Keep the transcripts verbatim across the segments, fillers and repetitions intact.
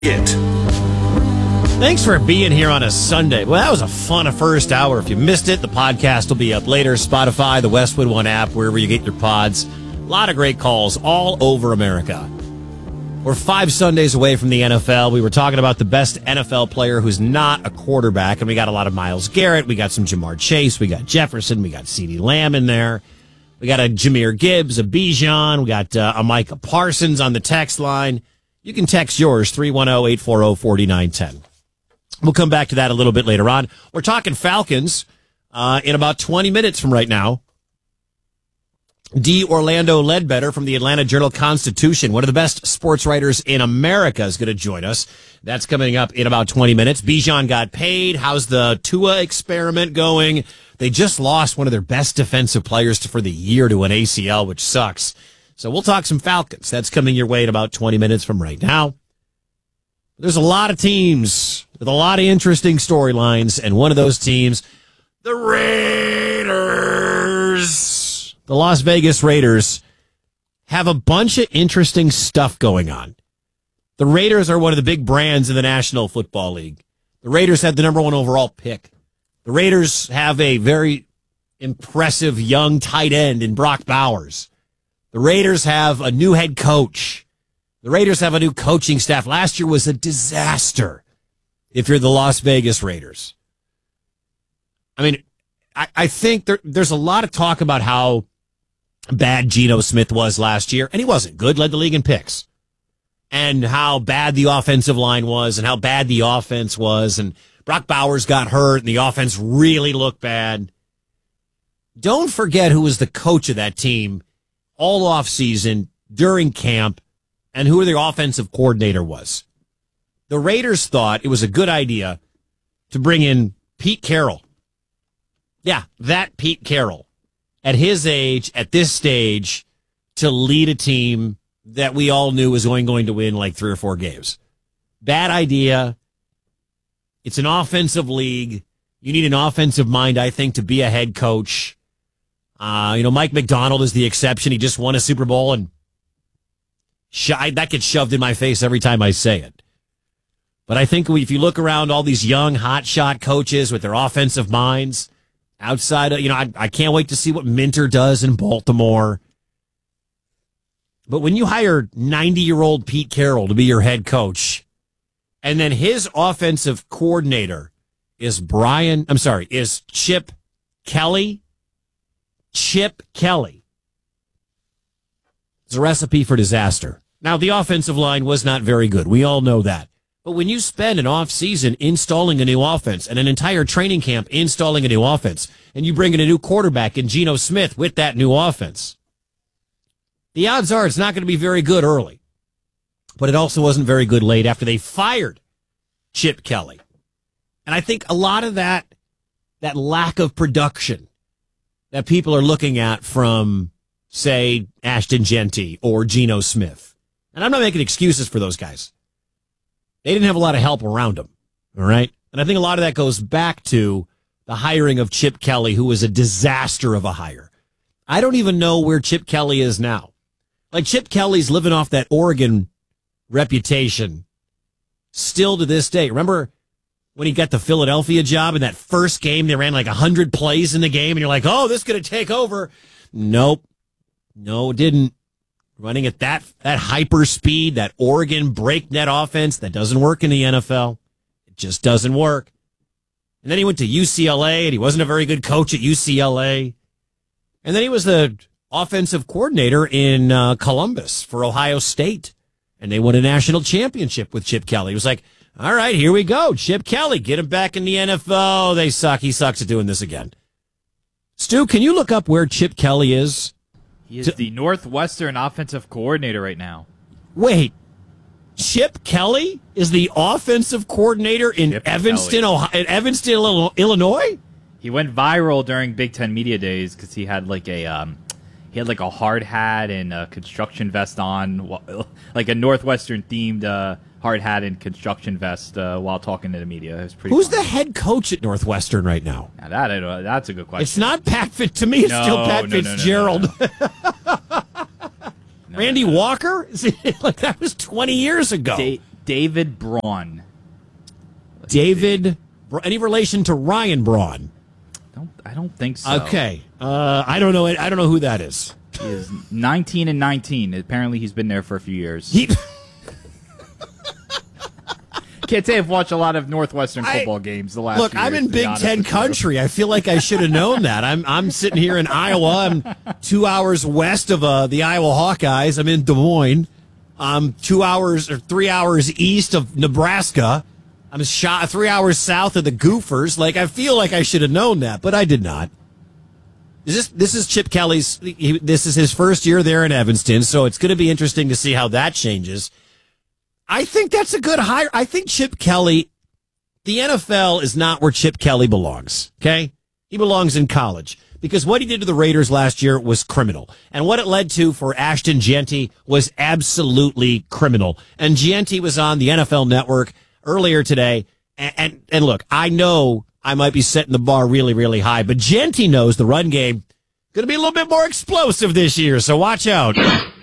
It. Thanks for being here on a Sunday. Well, that was a fun first hour. If you missed it, the podcast will be up later. Spotify, the Westwood One app, wherever you get your pods. A lot of great calls all over America. We're five Sundays away from the N F L. We were talking about the best N F L player who's not a quarterback, and we got a lot of Myles Garrett. We got some Jamar Chase. We got Jefferson. We got CeeDee Lamb in there. We got a Jahmyr Gibbs, a Bijan. We got uh, a Micah Parsons on the text line. You can text yours, three one zero, eight four zero, four nine one zero. We'll come back to that a little bit later on. We're talking Falcons uh, in about twenty minutes from right now. D. Orlando Ledbetter from the Atlanta Journal-Constitution, one of the best sports writers in America, is going to join us. That's coming up in about twenty minutes. Bijan got paid. How's the Tua experiment going? They just lost one of their best defensive players to, for the year to an A C L, which sucks. So we'll talk some Falcons. That's coming your way in about twenty minutes from right now. There's a lot of teams with a lot of interesting storylines, and one of those teams, the Raiders, the Las Vegas Raiders, have a bunch of interesting stuff going on. The Raiders are one of the big brands in the National Football League. The Raiders had the number one overall pick. The Raiders have a very impressive young tight end in Brock Bowers. The Raiders have a new head coach. The Raiders have a new coaching staff. Last year was a disaster if you're the Las Vegas Raiders. I mean, I, I think there, there's a lot of talk about how bad Geno Smith was last year, and he wasn't good, led the league in picks, and how bad the offensive line was and how bad the offense was, and Brock Bowers got hurt, and the offense really looked bad. Don't forget who was the coach of that team all off season, during camp, and who their offensive coordinator was. The Raiders thought it was a good idea to bring in Pete Carroll. Yeah, that Pete Carroll. At his age, at this stage, to lead a team that we all knew was going, going to win like three or four games. Bad idea. It's an offensive league. You need an offensive mind, I think, to be a head coach. Uh, you know, Mike McDonald is the exception. He just won a Super Bowl, and sh- that gets shoved in my face every time I say it. But I think if you look around all these young hotshot coaches with their offensive minds, outside of, you know, I, I can't wait to see what Minter does in Baltimore. But when you hire ninety-year-old Pete Carroll to be your head coach, and then his offensive coordinator is Brian, I'm sorry, is Chip Kelly, Chip Kelly. It's a recipe for disaster. Now, the offensive line was not very good. We all know that. But when you spend an offseason installing a new offense and an entire training camp installing a new offense, and you bring in a new quarterback in Geno Smith with that new offense, the odds are it's not going to be very good early. But it also wasn't very good late after they fired Chip Kelly. And I think a lot of that, that lack of production that people are looking at from, say, Ashton Genty or Geno Smith. And I'm not making excuses for those guys. They didn't have a lot of help around them, all right? And I think a lot of that goes back to the hiring of Chip Kelly, who was a disaster of a hire. I don't even know where Chip Kelly is now. Like, Chip Kelly's living off that Oregon reputation still to this day. Remember when he got the Philadelphia job in that first game, they ran like one hundred plays in the game, and you're like, oh, this is going to take over. Nope. No, it didn't. Running at that that hyper speed, that Oregon breakneck offense, that doesn't work in the N F L. It just doesn't work. And then he went to U C L A, and he wasn't a very good coach at U C L A. And then he was the offensive coordinator in uh, Columbus for Ohio State, and they won a national championship with Chip Kelly. He was like, all right, here we go. Chip Kelly, get him back in the N F L. They suck. He sucks at doing this again. Stu, can you look up where Chip Kelly is? He is the Northwestern offensive coordinator right now. Wait, Chip Kelly is the offensive coordinator in Chip Evanston, Kelly. Ohio, in Evanston, Illinois? He went viral during Big Ten Media Days because he had like a um, he had like a hard hat and a construction vest on, like a Northwestern themed uh, hard hat and construction vest uh, while talking to the media. It was pretty. Who's funny. the head coach at Northwestern right now? Now that I don't- that's a good question. It's not Pat Fit to me. It's No, still Pat no, no, no, Fitzgerald. no, no. No, Randy no, no. Walker? Is it- like that was twenty years ago. Da- David Braun. Let's David, see. Any relation to Ryan Braun? Don't, I don't think so. Okay. Uh, I don't know. I don't know who that is. He is nineteen and nineteen. Apparently, he's been there for a few years. He... Can't say I've watched a lot of Northwestern football I, games the last Look, few I'm years, in Big Ten country. I feel like I should have known that. I'm I'm sitting here in Iowa. I'm two hours west of uh, the Iowa Hawkeyes. I'm in Des Moines. I'm two hours or three hours east of Nebraska. I'm shot three hours south of the Gophers. Like, I feel like I should have known that, but I did not. Is this this is Chip Kelly's? He, this is his first year there in Evanston, so it's going to be interesting to see how that changes. I think that's a good hire. I think Chip Kelly, the N F L is not where Chip Kelly belongs, okay? He belongs in college because what he did to the Raiders last year was criminal. And what it led to for Ashton Jeanty was absolutely criminal. And Jeanty was on the N F L Network earlier today. And, and, and look, I know I might be setting the bar really, really high, but Jeanty knows the run game going to be a little bit more explosive this year, so watch out.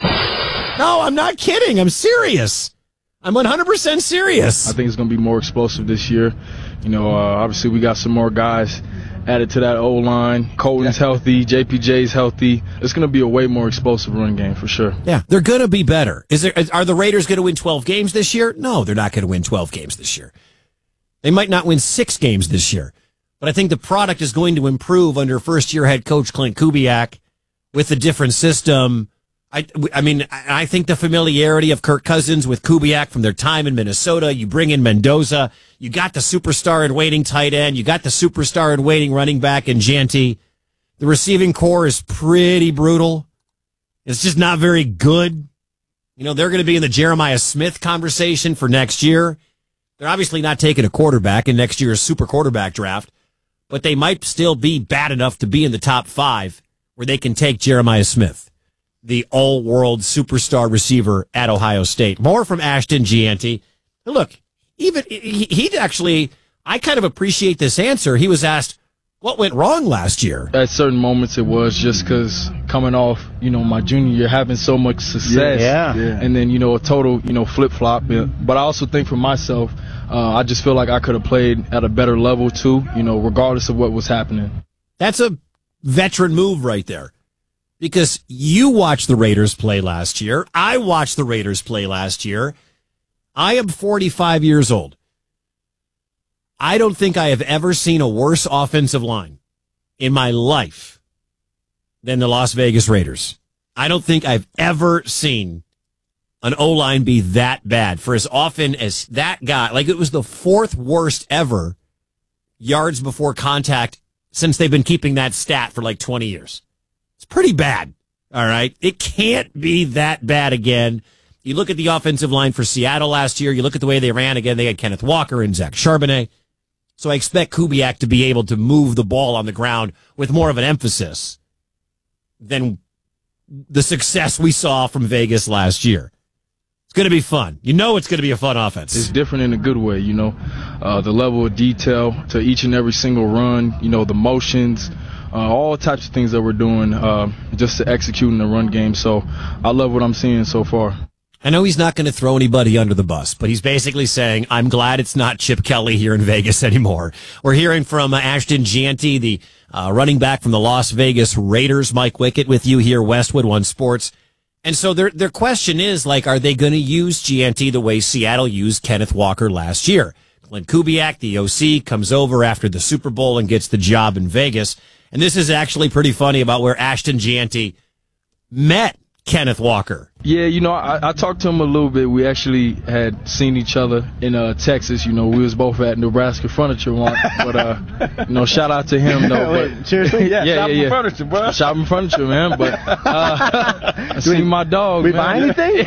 No, I'm not kidding. I'm serious. I'm one hundred percent serious. I think it's going to be more explosive this year. You know, uh, obviously we got some more guys added to that O-line. Colton's healthy. J P J's healthy. It's going to be a way more explosive run game for sure. Yeah, they're going to be better. Is there? Are the Raiders going to win twelve games this year? No, they're not going to win twelve games this year. They might not win six games this year. But I think the product is going to improve under first-year head coach Clint Kubiak with a different system. I, I mean, I think the familiarity of Kirk Cousins with Kubiak from their time in Minnesota, you bring in Mendoza, you got the superstar in waiting tight end, you got the superstar in waiting running back in Jeanty. The receiving core is pretty brutal. It's just not very good. You know, they're going to be in the Jeremiah Smith conversation for next year. They're obviously not taking a quarterback in next year's super quarterback draft, but they might still be bad enough to be in the top five where they can take Jeremiah Smith, the all-world superstar receiver at Ohio State. More from Ashton Jeanty. Look, even he, he actually, I kind of appreciate this answer. He was asked, what went wrong last year? At certain moments it was just because coming off, you know, my junior year, having so much success. Yeah. yeah. And then, you know, a total, you know, flip-flop. Yeah. But I also think for myself, uh, I just feel like I could have played at a better level too, you know, regardless of what was happening. That's a veteran move right there. Because you watched the Raiders play last year. I watched the Raiders play last year. I am forty-five years old. I don't think I have ever seen a worse offensive line in my life than the Las Vegas Raiders. I don't think I've ever seen an O-line be that bad for as often as that guy. Like, it was the fourth worst ever yards before contact since they've been keeping that stat for like twenty years. It's pretty bad. All right. It can't be that bad again. You look at the offensive line for Seattle last year. You look at the way they ran again. They had Kenneth Walker and Zach Charbonnet. So I expect Kubiak to be able to move the ball on the ground with more of an emphasis than the success we saw from Vegas last year. It's going to be fun. You know it's going to be a fun offense. It's different in a good way, you know. Uh, the level of detail to each and every single run, you know, the motions, uh, all types of things that we're doing uh, just to execute in the run game. So I love what I'm seeing so far. I know he's not going to throw anybody under the bus, but he's basically saying, I'm glad it's not Chip Kelly here in Vegas anymore. We're hearing from uh, Ashton Jeanty, the uh, running back from the Las Vegas Raiders. Mike Wickett with you here, Westwood One Sports. And so their their question is, like, are they going to use Jeanty the way Seattle used Kenneth Walker last year? Clint Kubiak, the O C, comes over after the Super Bowl and gets the job in Vegas. And this is actually pretty funny about where Ashton Jeanty met Kenneth Walker. Yeah, you know, I, I talked to him a little bit. We actually had seen each other in uh, Texas. You know, we was both at Nebraska Furniture Mart. But, uh, you know, shout out to him, though. Wait, but, seriously? Yeah, yeah, shopping yeah, yeah. furniture, bro. Shopping furniture, man. But uh, I seen my dog, we man. buy anything?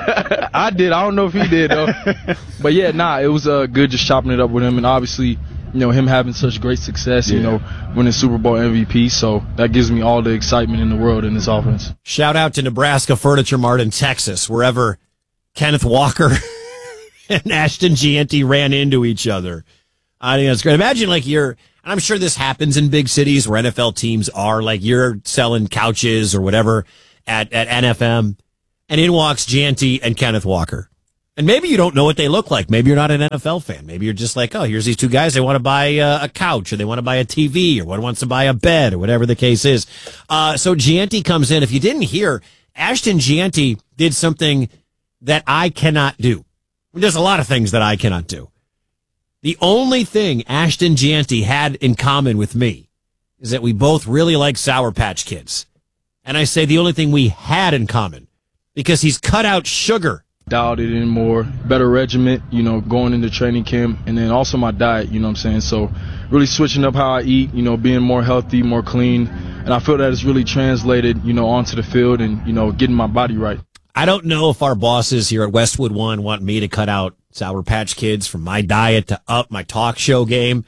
I did. I don't know if he did, though. But, yeah, nah, it was uh, good just chopping it up with him. And obviously, you know, him having such great success, yeah. you know, winning Super Bowl M V P. So that gives me all the excitement in the world in this offense. Shout out to Nebraska Furniture Mart in Texas, wherever Kenneth Walker and Ashton Jeanty ran into each other. I think that's great. Imagine, like, you're, and I'm sure this happens in big cities where N F L teams are, like, you're selling couches or whatever at, at N F M, and in walks Jeanty and Kenneth Walker. And maybe you don't know what they look like. Maybe you're not an N F L fan. Maybe you're just like, oh, here's these two guys. They want to buy uh, a couch, or they want to buy a T V, or one wants to buy a bed, or whatever the case is. Uh, so Gianti comes in. If you didn't hear, Ashton Gianti did something that I cannot do. There's a lot of things that I cannot do. The only thing Ashton Gianti had in common with me is that we both really like Sour Patch Kids. And I say the only thing we had in common, because he's cut out sugar. Dialed it in more, better regiment, you know, going into training camp, and then also my diet, you know what I'm saying? So really switching up how I eat, you know, being more healthy, more clean, and I feel that it's really translated, you know, onto the field and, you know, getting my body right. I don't know if our bosses here at Westwood One want me to cut out Sour Patch Kids from my diet to up my talk show game,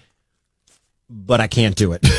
but I can't do it.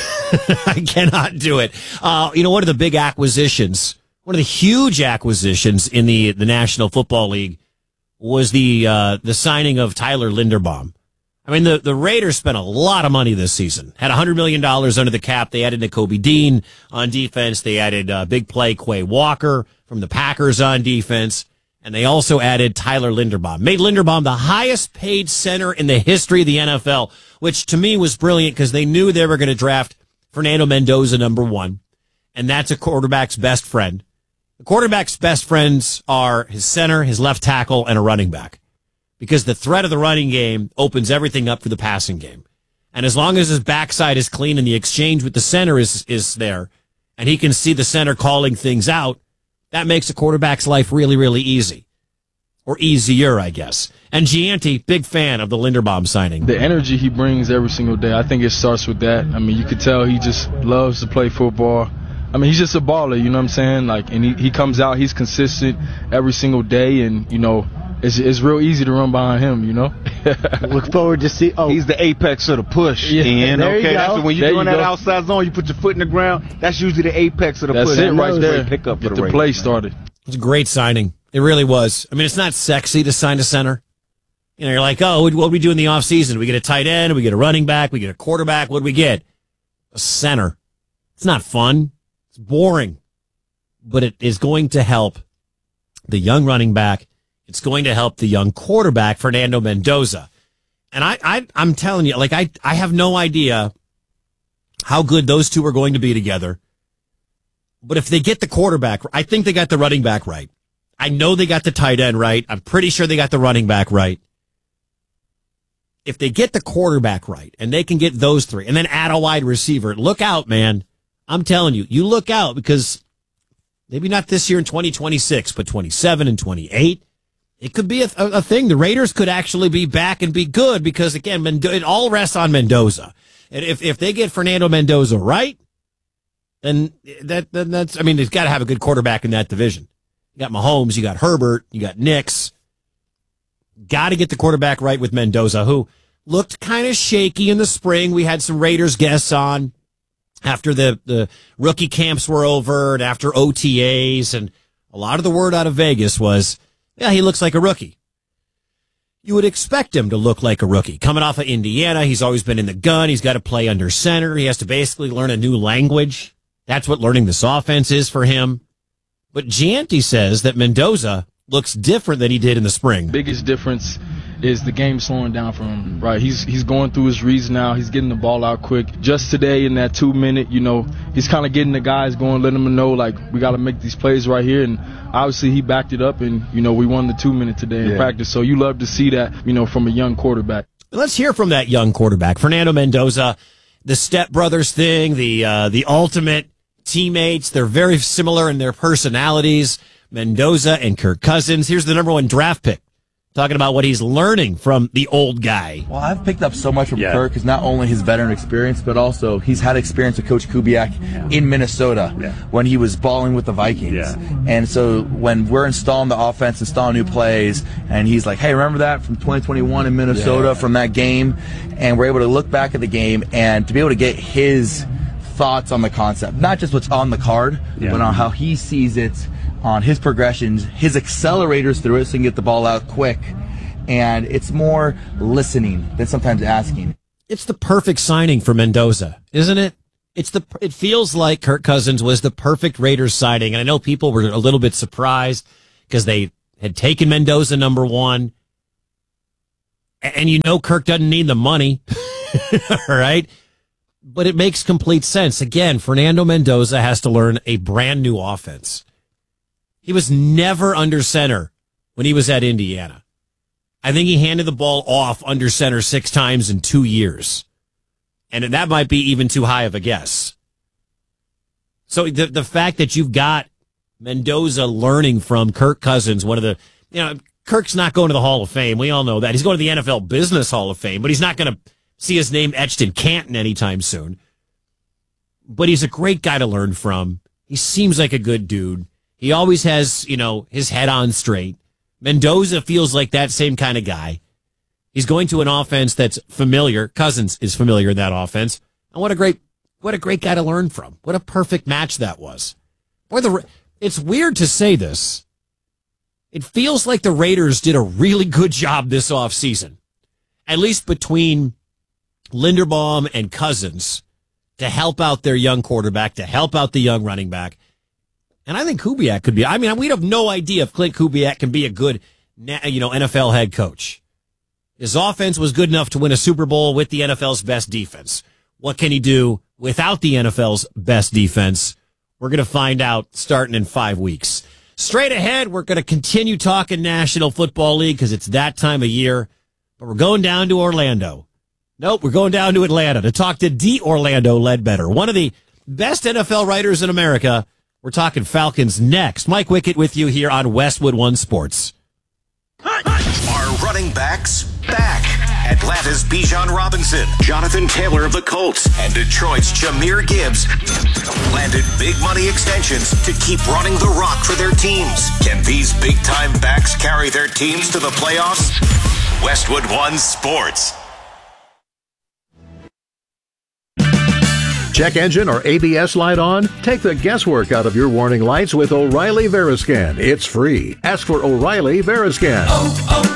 I cannot do it. Uh, you know, one of the big acquisitions, one of the huge acquisitions in the, the National Football League was the uh, the signing of Tyler Linderbaum. I mean, the, the Raiders spent a lot of money this season. Had one hundred million dollars under the cap. They added Nakobe Dean on defense. They added uh, big play Quay Walker from the Packers on defense. And they also added Tyler Linderbaum. Made Linderbaum the highest paid center in the history of the N F L, which to me was brilliant because they knew they were going to draft Fernando Mendoza number one. And that's a quarterback's best friend. The quarterback's best friends are his center, his left tackle, and a running back. Because the threat of the running game opens everything up for the passing game. And as long as his backside is clean and the exchange with the center is, is there, and he can see the center calling things out, that makes a quarterback's life really, really easy. Or easier, I guess. And Gianti, big fan of the Linderbaum signing. The energy he brings every single day, I think it starts with that. I mean, you could tell he just loves to play football. I mean, he's just a baller, you know what I'm saying? Like, and he, he comes out, he's consistent every single day, and, you know, it's it's real easy to run behind him, you know? Look forward to see. Oh, he's the apex of the push. Yeah. Ian, There you okay, go. that's when you're There doing you that go. outside zone, you put your foot in the ground. That's usually the apex of the That's push. it That right knows there. where you Pick up Get for the, the, play Raiders, man. started. It's a great signing. It really was. I mean, it's not sexy to sign a center. You know, you're like, oh, what do we do in the offseason? We get a tight end, we get a running back, we get a quarterback. What do we get? A center. It's not fun. It's boring. But it is going to help the young running back. It's going to help the young quarterback, Fernando Mendoza. And I, I, I'm telling you, like, I, I have no idea how good those two are going to be together. But if they get the quarterback, I think they got the running back right. I know they got the tight end right. I'm pretty sure they got the running back right. If they get the quarterback right and they can get those three and then add a wide receiver, look out, man. I'm telling you, you look out because maybe not this year in twenty twenty-six, but twenty-seven and twenty-eight. It could be a, a, a thing. The Raiders could actually be back and be good because, again, Mendo- it all rests on Mendoza. And if, if they get Fernando Mendoza right, then that then that's, I mean, they've got to have a good quarterback in that division. You got Mahomes, you got Herbert, you got Nix. Got to get the quarterback right with Mendoza, who looked kind of shaky in the spring. We had some Raiders guests on after the, the rookie camps were over and after O T As, and a lot of the word out of Vegas was, yeah, he looks like a rookie. You would expect him to look like a rookie. Coming off of Indiana, he's always been in the gun. He's got to play under center. He has to basically learn a new language. That's what learning this offense is for him. But Gianti says that Mendoza looks different than he did in the spring. Biggest difference is the game slowing down for him, right? He's he's going through his reads now. He's getting the ball out quick. Just today in that two minute, you know, he's kind of getting the guys going, letting them know, like, we got to make these plays right here. And obviously he backed it up, and, you know, we won the two minute today in Yeah. practice. So you love to see that, you know, from a young quarterback. Let's hear from that young quarterback, Fernando Mendoza. The Step Brothers thing, the uh, the ultimate teammates. They're very similar in their personalities. Mendoza and Kirk Cousins. Here's the number one draft pick, talking about what he's learning from the old guy. Well, I've picked up so much from Yeah. Kirk, is not only his veteran experience, but also he's had experience with Coach Kubiak Yeah. in Minnesota Yeah. when he was balling with the Vikings. Yeah. And so when we're installing the offense, installing new plays, and he's like, hey, remember that from twenty twenty-one in Minnesota, Yeah. from that game? And we're able to look back at the game and to be able to get his thoughts on the concept, not just what's on the card, Yeah. but on how he sees it, on his progressions, his accelerators through it so he can get the ball out quick. And it's more listening than sometimes asking. It's the perfect signing for Mendoza, isn't it? It's the. It feels like Kirk Cousins was the perfect Raiders signing, and I know people were a little bit surprised because they had taken Mendoza number one. And you know Kirk doesn't need the money, all right? But it makes complete sense. Again, Fernando Mendoza has to learn a brand new offense. He was never under center when he was at Indiana. I think he handed the ball off under center six times in two years. And that might be even too high of a guess. So the the fact that you've got Mendoza learning from Kirk Cousins, one of the, you know, Kirk's not going to the Hall of Fame. We all know that. He's going to the N F L Business Hall of Fame, but he's not going to see his name etched in Canton anytime soon. But he's a great guy to learn from. He seems like a good dude. He always has, you know, his head on straight. Mendoza feels like that same kind of guy. He's going to an offense that's familiar. Cousins is familiar in that offense. And what a great, what a great guy to learn from. What a perfect match that was. Boy, the, it's weird to say this. It feels like the Raiders did a really good job this offseason, at least between Linderbaum and Cousins, to help out their young quarterback, to help out the young running back. And I think Kubiak could be, I mean, we have no idea if Clint Kubiak can be a good, you know, N F L head coach. His offense was good enough to win a Super Bowl with the N F L's best defense. What can he do without the N F L's best defense? We're going to find out starting in five weeks. Straight ahead, we're going to continue talking National Football League because it's that time of year. But we're going down to Orlando. Nope, we're going down to Atlanta to talk to D. Orlando Ledbetter, one of the best N F L writers in America. We're talking Falcons next. Mike Wickett with you here on Westwood One Sports. Are running backs back? Atlanta's Bijan Robinson, Jonathan Taylor of the Colts, and Detroit's Jahmyr Gibbs landed big money extensions to keep running the rock for their teams. Can these big-time backs carry their teams to the playoffs? Westwood One Sports. Check engine or A B S light on? Take the guesswork out of your warning lights with O'Reilly Veriscan. It's free. Ask for O'Reilly Veriscan. Oh, oh.